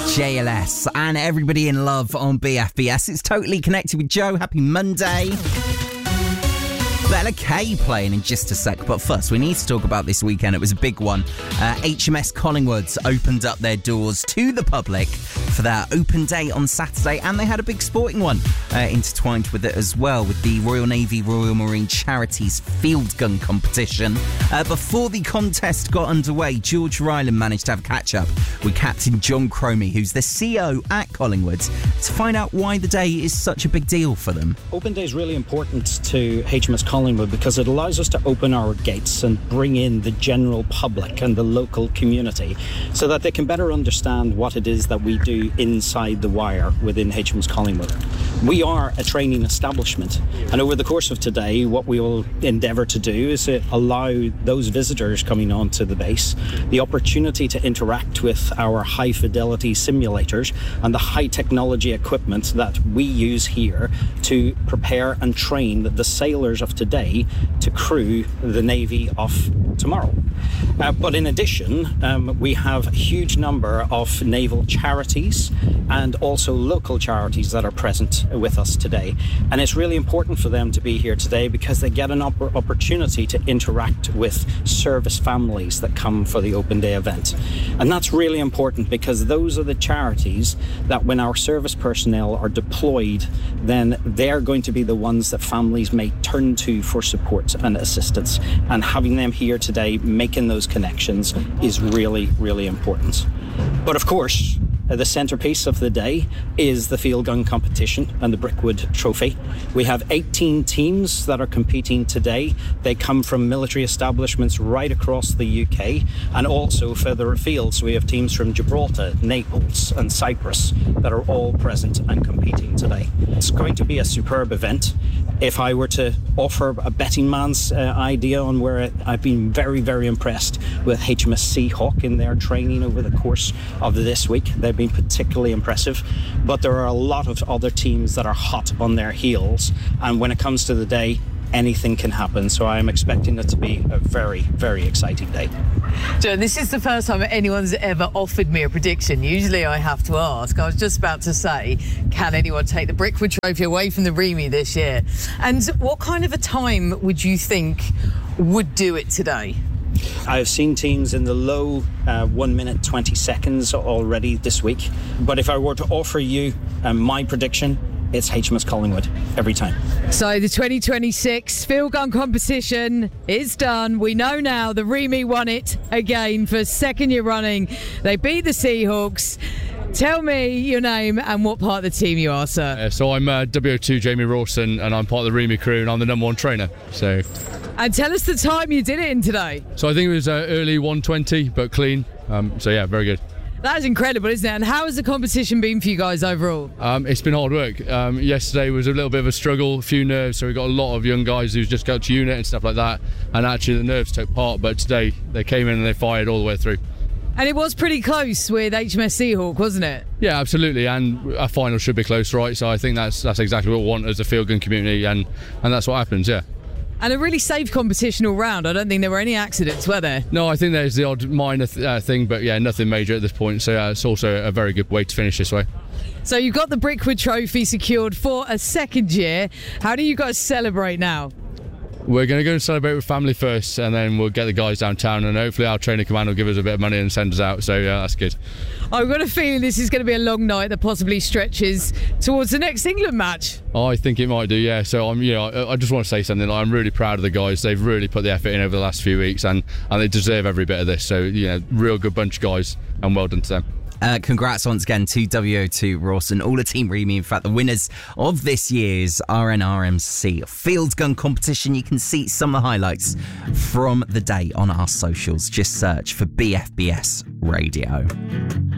JLS and Everybody in Love on BFBS. It's Totally Connected with Joe. Happy Monday. Bella Kay playing in just a sec, but first we need to talk about this weekend. It was a big one. HMS Collingwood opened up their doors to the public for their open day on Saturday, and they had a big sporting one intertwined with it as well, with the Royal Navy Royal Marine Charities field gun competition. Before the contest got underway, George Ryland managed to have a catch-up with Captain John Cromie, who's the CEO at Collingwood, to find out why the day is such a big deal for them. Open Day is really important to HMS Collingwood because it allows us to open our gates and bring in the general public and the local community so that they can better understand what it is that we do inside the wire within HMS Collingwood. We are a training establishment, and over the course of today what we will endeavour to do is to allow those visitors coming onto the base the opportunity to interact with our high fidelity simulators and the high technology equipment that we use here to prepare and train the sailors of today to crew the Navy of tomorrow. But in addition, we have a huge number of naval charities and also local charities that are present with us today. And it's really important for them to be here today because they get an opportunity to interact with service families that come for the Open Day event. And that's really important because those are the charities that when our service personnel are deployed, then they're going to be the ones that families may turn to for support and assistance. And having them here today, making those connections is really, really important. But of course, the centrepiece of the day is the field gun competition and the Brickwood Trophy. We have 18 teams that are competing today. They come from military establishments right across the UK and also further afield. So we have teams from Gibraltar, Naples and Cyprus that are all present and competing today. It's going to be a superb event. If I were to offer a betting man's idea on where I've been very, very impressed with HMS Seahawk in their training over the course of this week. They've been particularly impressive, but there are a lot of other teams that are hot on their heels, and when it comes to the day, anything can happen. So I am expecting it to be a very, very exciting day. Joe, this is the first time anyone's ever offered me a prediction. Usually I have to ask. I was just about to say, can anyone take the Brickwood Trophy away from the REME this year? And what kind of a time would you think would do it today? I've seen teams in the low 1 minute 20 seconds already this week. But if I were to offer you my prediction, it's HMS Collingwood every time. So the 2026 field gun competition is done. We know now the REME won it again for second year running. They beat the Seahawks. Tell me your name and what part of the team you are, sir. So I'm WO2 Jamie Rawson, and I'm part of the REME crew, and I'm the number one trainer. And tell us the time you did it in today. So I think it was early 1:20, but clean. So yeah, very good. That is incredible, isn't it? And how has the competition been for you guys overall? It's been hard work. Yesterday was a little bit of a struggle, a few nerves, so we got a lot of young guys who's just got to unit and stuff like that, and actually the nerves took part, but today they came in and they fired all the way through. And it was pretty close with HMS Seahawk, wasn't it? Yeah, absolutely, and a final should be close, right? So I think that's exactly what we want as a field gun community, and that's what happens, yeah. And a really safe competition all round. I don't think there were any accidents, were there? No, I think there's the odd minor thing, but yeah, nothing major at this point. So it's also a very good way to finish this way. So you've got the Brickwood Trophy secured for a second year. How do you guys celebrate now? We're going to go and celebrate with family first, and then we'll get the guys downtown, and hopefully our training command will give us a bit of money and send us out. So yeah, that's good. I've got a feeling this is going to be a long night that possibly stretches towards the next England match. I think it might do, yeah. So I just want to say something. I'm really proud of the guys. They've really put the effort in over the last few weeks, and they deserve every bit of this. So real good bunch of guys, and well done to them. Congrats once again to WO2 Rawson, all the Team REME. In fact, the winners of this year's RNRMC field gun competition. You can see some of the highlights from the day on our socials. Just search for BFBS Radio.